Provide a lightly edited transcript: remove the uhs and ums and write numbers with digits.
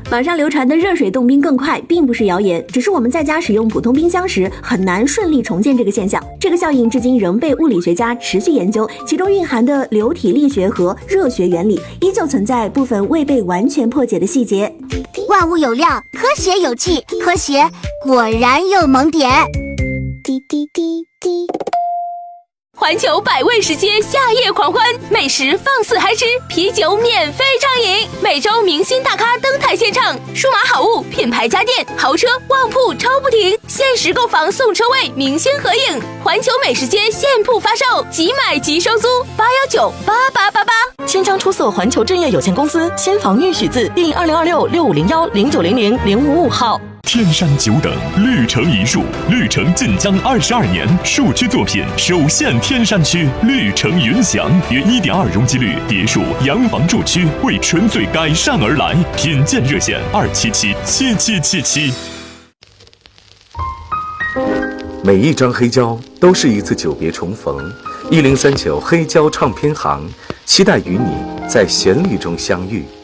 网上流传的热水冻冰更快，并不是谣言，只是我们在家使用普通冰箱时很难顺利重建这个现象。这个效应至今仍被物理学家持续研究，其中蕴含的流体力学和热学原理依旧存在部分未被完全破解的细节。 万物有料，科学有趣，科学果然有萌点。滴滴滴滴。 环球百味食街夏夜狂欢，美食放肆嗨吃，啤酒免费畅饮，每周明星大咖登台献唱，数码好物、品牌家电、豪车、旺铺超不停，限时购房送车位，明星合影。环球美食街现铺发售，即买即收租，8198888。 新昌出色环球振业有限公司新房预许字第2026650109000555号。 天山久等，绿城一树，绿城晋江22年，树区作品首现天山区，绿城云祥约1.2容积率别墅洋房住区，为纯粹改善而来，品鉴热线2777777。 每一张黑胶都是一次久别重逢，1039黑胶唱片行，期待与你在旋律中相遇。